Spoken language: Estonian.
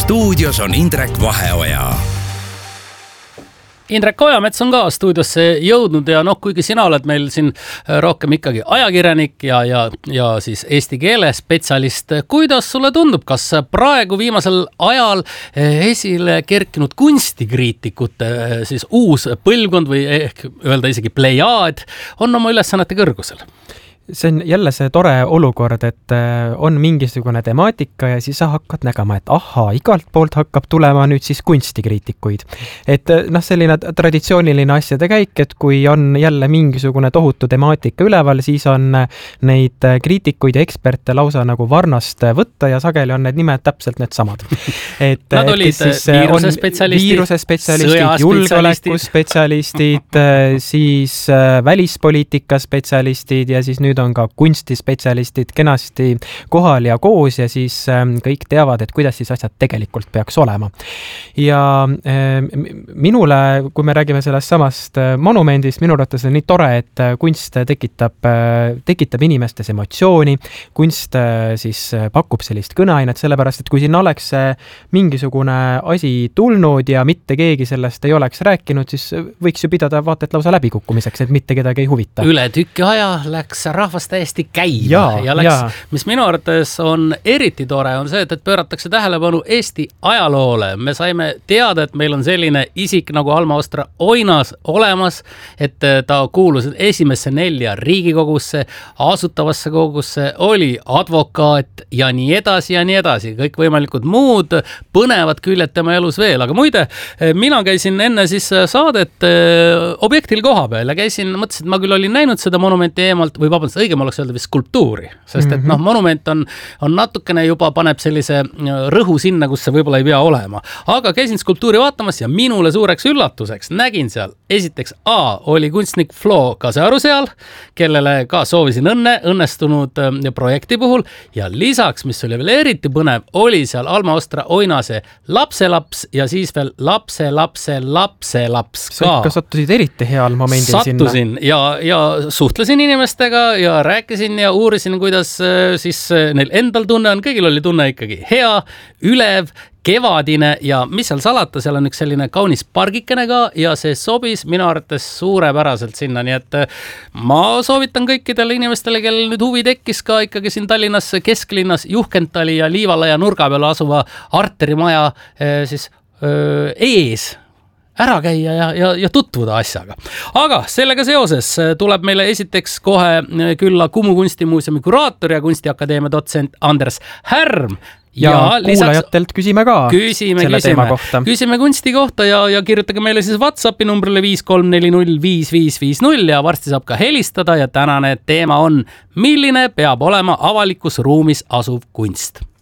Stuudios on Indrek Vaheoja. Indrek Ojamets on ka stuudiosse jõudnud ja kuigi sina oled meil siin rohkem ikkagi ajakirjanik ja siis eesti keele spetsialist, kuidas sulle tundub, kas praegu viimasel ajal esile kerkinud kunstikriitikute siis uus põlvkond või ehk öelda isegi plejaad on oma ülesannete kõrgusel? See on jälle see tore olukord, et on mingisugune temaatika ja siis sa hakkad nägema, et igalt poolt hakkab tulema nüüd siis kunstikriitikuid. Et selline traditsiooniline asjade käik, et kui on jälle mingisugune tohutu temaatika üleval, siis on neid kriitikuid ja eksperte lausa nagu varnast võtta ja sageli on need nimed täpselt need samad. Nad olid viirusespetsialistid, julgeolekuspetsialistid, siis välispoliitika spetsialistid ja siis nüüd on ka kunstispetsialistid kenasti kohal ja koos ja siis kõik teavad, et kuidas siis asjad tegelikult peaks olema. Ja minule, kui me räägime sellest samast monumendist, minu arvates on nii tore, et kunst tekitab inimestes emotsiooni, kunst siis pakub sellist kõneainet, sellepärast, et kui siin oleks mingisugune asi tulnud ja mitte keegi sellest ei oleks rääkinud, siis võiks ju pidada vaata et lausa läbikukkumiseks, et mitte kedagi ei huvita. Üle tükki aja läks rahvas täiesti käima ja läks, mis minu arvates on eriti tore, on see, et pööratakse tähelepanu Eesti ajaloole. Me saime teada, et meil on selline isik nagu Alma Ostra Oinas olemas, et ta kuulus esimesse 4 Riigikogusse, asutavasse kogusse, oli advokaat ja nii edasi ja nii edasi. Kõik võimalikud muud põnevad küljed tema elus veel. Aga muide, mina käisin enne siis saadet objektil koha peal ja mõtlesin, et ma küll olin näinud seda monumenti eemalt või vabandust, õigem oleks öelda vist skulptuuri, sest et monument on natukene juba paneb sellise rõhu sinna, kus see võib-olla ei pea olema. Aga käisin skulptuuri vaatamas ja minule suureks üllatuseks nägin seal esiteks oli kunstnik Flo Kasearu seal, kellele ka soovisin õnnestunud projekti puhul ja lisaks, mis oli veel eriti põnev, oli seal Alma Ostra Oinase lapselaps ja siis veel lapselaps ka. Sa sattusid eriti heal momendil Sattusin ja suhtlesin inimestega ja rääkisin ja uurisin, kuidas siis neil endal tunne on, kõigil oli tunne ikkagi hea, ülev, kevadine ja mis seal salata, seal on üks selline kaunis pargikene ka ja see sobis minu arvates suurepäraselt sinna, nii et ma soovitan kõikidele inimestele, kellel nüüd huvi tekkis ka ikkagi siin Tallinnas kesklinnas Juhkentali ja Liivalaia nurga peal asuva Arteri maja siis ees ära käia ja tutvuda asjaga. Aga sellega seoses tuleb meile esiteks kohe külla Kumu kunstimuuseumi kuraator ja kunstiakadeemia dotsent Anders Härm. Ja kuulajatelt küsime ka selle teema kohta. Küsime kunsti kohta ja kirjutage meile siis WhatsAppi numbrile 53405550 ja varsti saab ka helistada ja tänane teema on, milline peab olema avalikus ruumis asuv kunst.